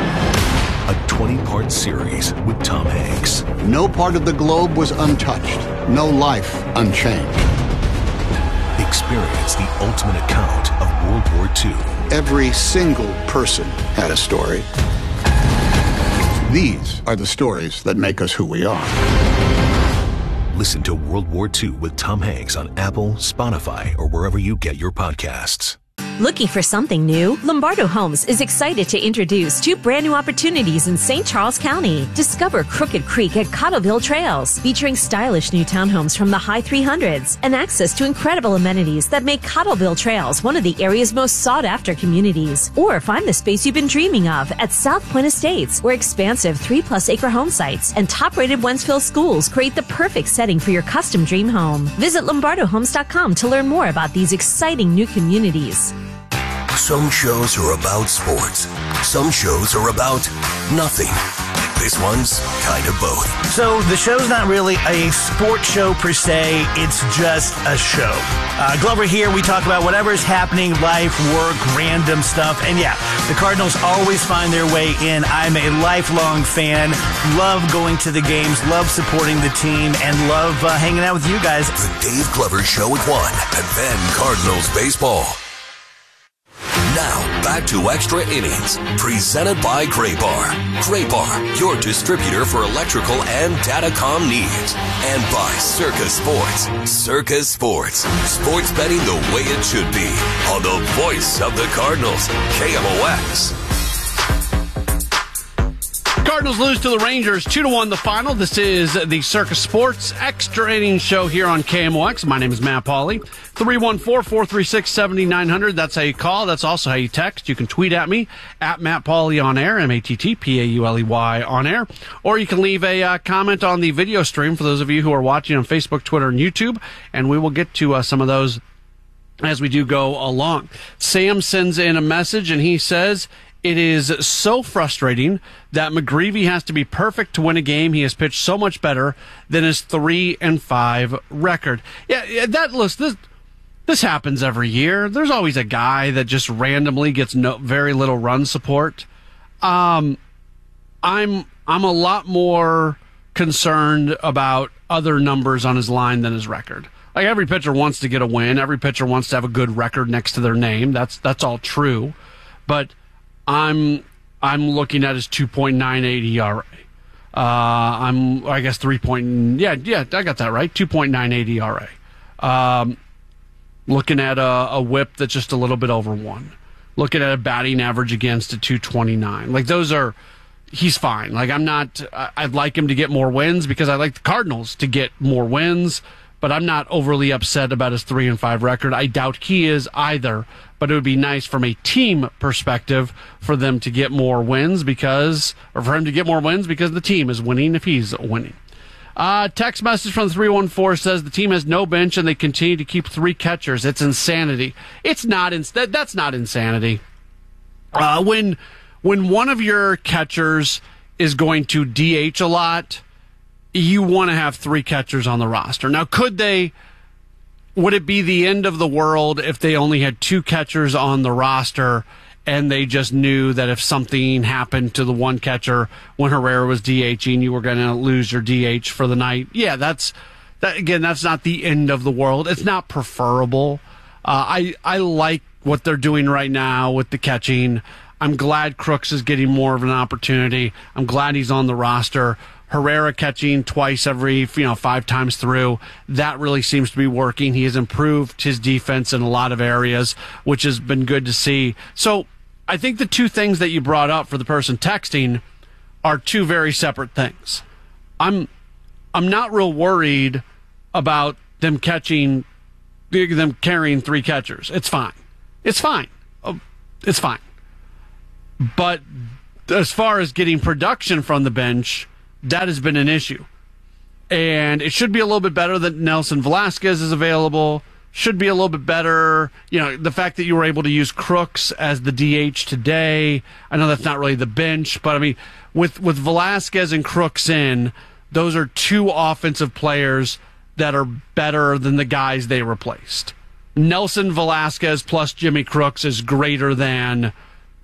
A twenty-part series with Tom Hanks. No part of the globe was untouched. No life unchanged. Experience the ultimate account of World War Two. Every single person had a story. These are the stories that make us who we are. Listen to World War Two with Tom Hanks on Apple, Spotify, or wherever you get your podcasts. Looking for something new? Lombardo Homes is excited to introduce two brand new opportunities in Saint Charles County. Discover Crooked Creek at Cottleville Trails, featuring stylish new townhomes from the high three hundreds and access to incredible amenities that make Cottleville Trails one of the area's most sought-after communities. Or find the space you've been dreaming of at South Point Estates, where expansive three-plus acre home sites and top-rated Wentzville schools create the perfect setting for your custom dream home. Visit Lombardo Homes dot com to learn more about these exciting new communities. Some shows are about sports. Some shows are about nothing. This one's kind of both. So the show's not really a sports show per se. It's just a show. Uh, Glover here, we talk about whatever is happening, life, work, random stuff. And yeah, the Cardinals always find their way in. I'm a lifelong fan. Love going to the games, love supporting the team, and love uh, hanging out with you guys. The Dave Glover Show at one, and then Cardinals baseball. Now, back to Extra Innings, presented by Gray Bar. Gray Bar, your distributor for electrical and datacom needs. And by Circus Sports. Circus Sports. Sports betting the way it should be. On the voice of the Cardinals, K M O X. Cardinals lose to the Rangers two to one the final. This is the Circus Sports Extra Innings Show here on K M O X. My name is Matt Pauley. three one four, four three six, seven nine zero zero. That's how you call. That's also how you text. You can tweet at me, at Matt Pauley on air, M A T T P A U L E Y on air. Or you can leave a uh, comment on the video stream for those of you who are watching on Facebook, Twitter, and YouTube. And we will get to uh, some of those as we do go along. Sam sends in a message, and he says, it is so frustrating that McGreevy has to be perfect to win a game. He has pitched so much better than his three and five record. Yeah, yeah that listen, this this happens every year. There's always a guy that just randomly gets no very little run support. Um, I'm I'm a lot more concerned about other numbers on his line than his record. Like, every pitcher wants to get a win. Every pitcher wants to have a good record next to their name. That's that's all true, but I'm I'm looking at his two point nine eight E R A. Uh, I'm I guess three point yeah yeah I got that right two point nine eight E R A. Um, looking at a, a WHIP that's just a little bit over one. Looking at a batting average against a two twenty-nine. Like, those are he's fine. Like, I'm not, I'd like him to get more wins because I like the Cardinals to get more wins, but I'm not overly upset about his three and five record. I doubt he is either, but it would be nice from a team perspective for them to get more wins because, or for him to get more wins because the team is winning if he's winning. Uh, text message from the three one four says the team has no bench and they continue to keep three catchers. It's insanity. It's not, ins- that, that's not insanity. Uh, when, when one of your catchers is going to D H a lot, you want to have three catchers on the roster. Now, could they, would it be the end of the world if they only had two catchers on the roster and they just knew that if something happened to the one catcher when Herrera was DHing, you were going to lose your D H for the night? Yeah, that's, that again, that's not the end of the world. It's not preferable. Uh, I, I like what they're doing right now with the catching. I'm glad Crooks is getting more of an opportunity. I'm glad he's on the roster. Herrera catching twice every, you know, five times through. That really seems to be working. He has improved his defense in a lot of areas, which has been good to see. So I think the two things that you brought up for the person texting are two very separate things. I'm, I'm not real worried about them catching, them carrying three catchers. It's fine. It's fine. It's fine. But as far as getting production from the bench, that has been an issue. And it should be a little bit better that Nelson Velasquez is available. Should be a little bit better. You know, the fact that you were able to use Crooks as the D H today. I know that's not really the bench, but I mean, with, with Velasquez and Crooks in, those are two offensive players that are better than the guys they replaced. Nelson Velasquez plus Jimmy Crooks is greater than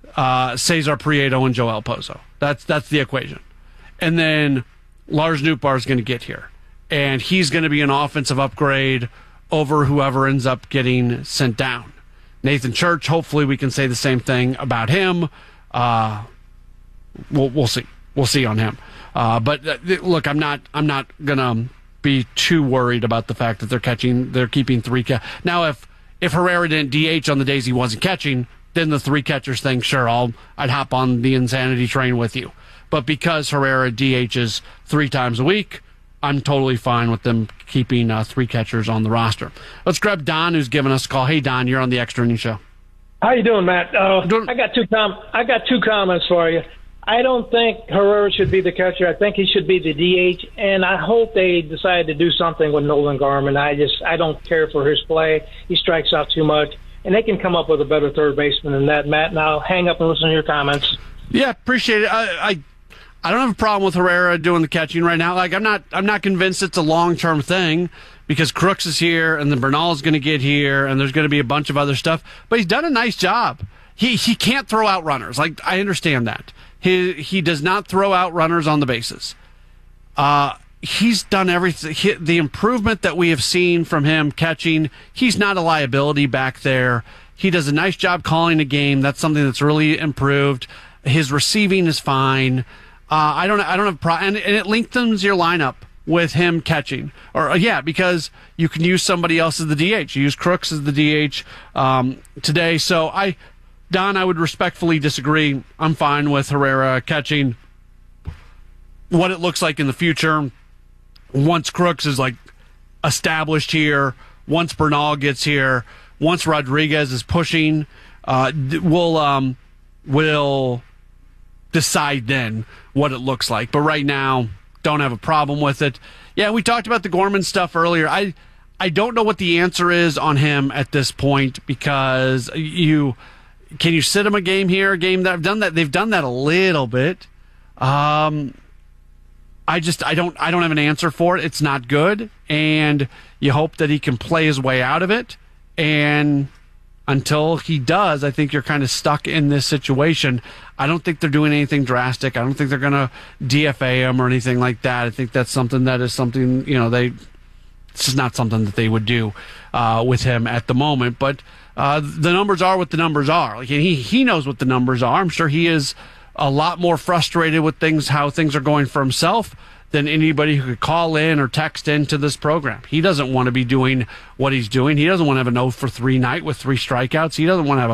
uh, Cesar Prieto and Joel Pozo. That's, that's the equation. And then Lars Nootbaar is going to get here. And he's going to be an offensive upgrade over whoever ends up getting sent down. Nathan Church, hopefully we can say the same thing about him. Uh, we'll, we'll see. We'll see on him. Uh, but uh, look, I'm not I'm not going to be too worried about the fact that they're catching, they're keeping three. Ca- now, if, if Herrera didn't D H on the days he wasn't catching, then the three catchers thing, sure, I'll, I'd hop on the insanity train with you. But because Herrera D Hs three times a week, I'm totally fine with them keeping uh, three catchers on the roster. Let's grab Don, who's giving us a call. Hey, Don, you're on the Extra Innings Show. How you doing, Matt? Uh, I got two com- I got two comments for you. I don't think Herrera should be the catcher. I think he should be the D H, and I hope they decide to do something with Nolan Gorman. I just I don't care for his play. He strikes out too much, and they can come up with a better third baseman than that, Matt. Now hang up and listen to your comments. Yeah, appreciate it. I. I I don't have a problem with Herrera doing the catching right now. Like I'm not, I'm not convinced it's a long-term thing because Crooks is here and then Bernal is going to get here and there's going to be a bunch of other stuff. But he's done a nice job. He he can't throw out runners. Like I understand that. He he does not throw out runners on the bases. Uh, he's done everything. He, the improvement that we have seen from him catching, he's not a liability back there. He does a nice job calling a game. That's something that's really improved. His receiving is fine. Uh, I don't. I don't have a problem, and, and it lengthens your lineup with him catching. Or uh, yeah, because you can use somebody else as the D H. You use Crooks as the D H um, today. So I, Don, I would respectfully disagree. I'm fine with Herrera catching. What it looks like in the future, once Crooks is like established here, once Bernal gets here, once Rodriguez is pushing, uh, we'll um, will decide then what it looks like. But right now, don't have a problem with it. Yeah, we talked about the Gorman stuff earlier. I I don't know what the answer is on him at this point because you can you sit him a game here, a game that I've done that they've done that a little bit. Um, I just I don't I don't have an answer for it. It's not good, and you hope that he can play his way out of it. And until he does, I think you're kind of stuck in this situation. I don't think they're doing anything drastic. I don't think they're going to D F A him or anything like that. I think that's something that is something, you know, they, this is not something that they would do uh, with him at the moment. But uh, the numbers are what the numbers are. Like he, he knows what the numbers are. I'm sure he is a lot more frustrated with things, how things are going for himself than anybody who could call in or text into this program. He doesn't want to be doing what he's doing. He doesn't want to have an oh for three night with three strikeouts. He doesn't want to have a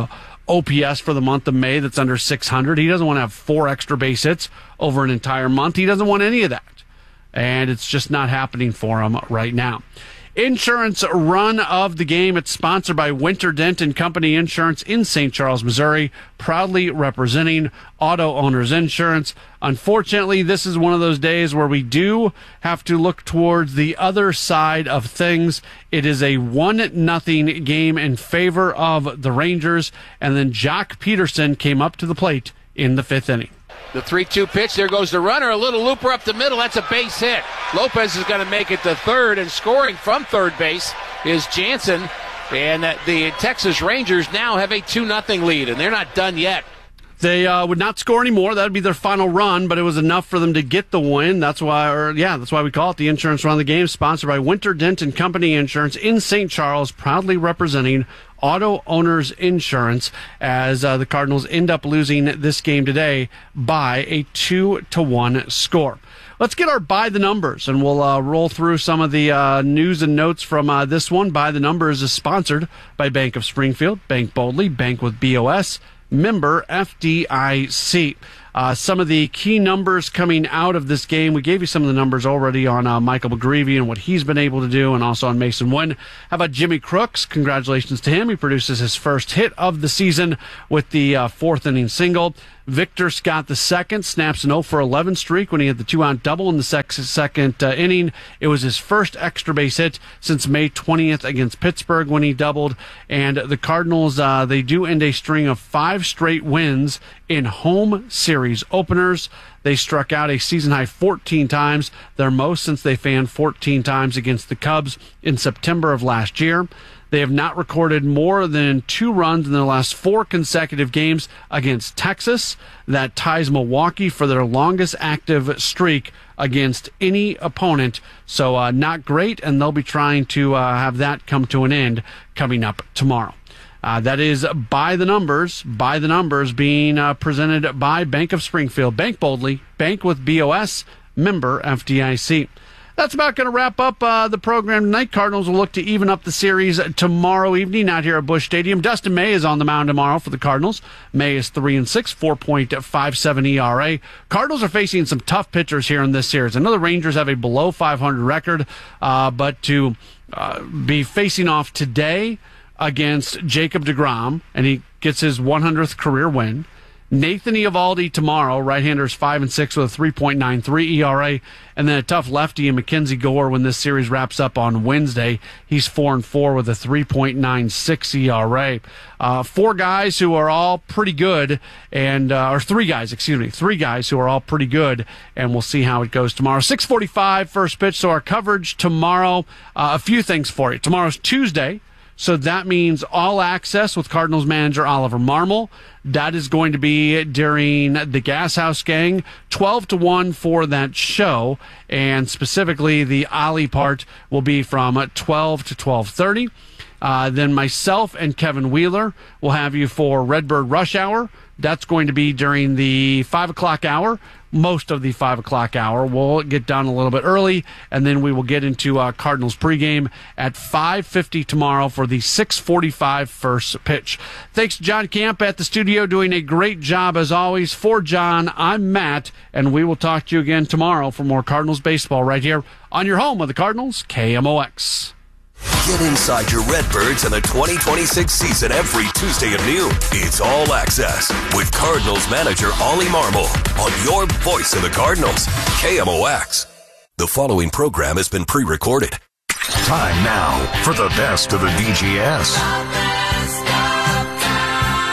O P S for the month of May that's under six hundred. He doesn't want to have four extra base hits over an entire month. He doesn't want any of that. And it's just not happening for him right now. Insurance run of the game. It's sponsored by Winter Dent and Company Insurance in Saint Charles, Missouri, proudly representing auto owners insurance. Unfortunately, this is one of those days where we do have to look towards the other side of things. It is a one nothing game in favor of the Rangers, and then Jock Peterson came up to the plate in the fifth inning. The three two pitch, there goes the runner, a little looper up the middle, that's a base hit. Lopez is going to make it to third, and scoring from third base is Jansen. And the Texas Rangers now have a two nothing lead, and they're not done yet. They uh, would not score anymore. That would be their final run, but it was enough for them to get the win. That's why, or yeah, that's why we call it the insurance run of the game, sponsored by Winter Dent and Company Insurance in Saint Charles, proudly representing auto owners insurance, as uh, the Cardinals end up losing this game today by a two to one score. Let's get our By the Numbers, and we'll uh, roll through some of the uh, news and notes from uh, this one. By the Numbers is sponsored by Bank of Springfield. Bank boldly, bank with B O S, member F D I C. Uh, some of the key numbers coming out of this game. We gave you some of the numbers already on uh, Michael McGreevy and what he's been able to do, and also on Mason Wynn. How about Jimmy Crooks? Congratulations to him. He produces his first hit of the season with the uh, fourth inning single. Victor Scott the second snaps an oh for eleven streak when he had the two-out double in the sec- second uh, inning. It was his first extra base hit since May twentieth against Pittsburgh when he doubled. And the Cardinals, uh, they do end a string of five straight wins in home series openers. They struck out a season-high fourteen times, their most since they fanned fourteen times against the Cubs in September of last year. They have not recorded more than two runs in the last four consecutive games against Texas. That ties Milwaukee for their longest active streak against any opponent. So uh, not great, and they'll be trying to uh, have that come to an end coming up tomorrow. Uh, that is By the Numbers. By the Numbers being uh, presented by Bank of Springfield. Bank boldly, bank with B O S, member F D I C. That's about going to wrap up uh, the program tonight. Cardinals will look to even up the series tomorrow evening out here at Busch Stadium. Dustin May is on the mound tomorrow for the Cardinals. May is three and six, four point five seven E R A. Cardinals are facing some tough pitchers here in this series. I know the Rangers have a below five hundred record, uh, but to uh, be facing off today against Jacob deGrom, and he gets his one hundredth career win. Nathan Eovaldi tomorrow, right-handers five and six with a three point nine three E R A, and then a tough lefty in Mackenzie Gore when this series wraps up on Wednesday. He's four and four with a three point nine six E R A. Uh, four guys who are all pretty good, and uh, or three guys, excuse me, three guys who are all pretty good, and we'll see how it goes tomorrow. six forty-five first pitch, so our coverage tomorrow. Uh, a few things for you. Tomorrow's Tuesday. So that means All Access with Cardinals manager Oliver Marmol. That is going to be during the Gas House Gang, twelve to one for that show. And specifically, the Ollie part will be from twelve to twelve thirty. Uh, then myself and Kevin Wheeler will have you for Redbird Rush Hour. That's going to be during the five o'clock hour. Most of the five o'clock hour. We'll get done a little bit early, and then we will get into uh, Cardinals pregame at five fifty tomorrow for the six forty-five first pitch. Thanks to John Camp at the studio, doing a great job as always. For John, I'm Matt, and we will talk to you again tomorrow for more Cardinals baseball right here on your home of the Cardinals, K M O X. Get inside your Redbirds in the twenty twenty-six season every Tuesday at noon. It's All Access with Cardinals manager Ollie Marmol on your voice of the Cardinals, K M O X. The following program has been pre-recorded. Time now for the best of the D G S.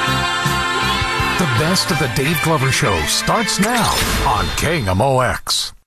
The best of the Dave Glover Show starts now on K M O X.